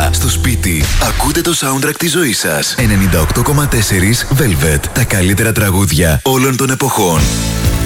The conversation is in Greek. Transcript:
δουλειά, στο σπίτι. Ακούτε το soundtrack της ζωής σας. 98,4 Velvet. Τα καλύτερα τραγούδια όλων των εποχών.